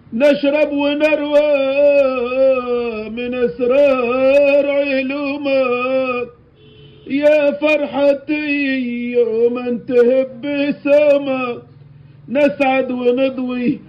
نشرب ونروى من أسرار علومك يا فرحتي يوم انتهب بسمك. نسعد ونضوي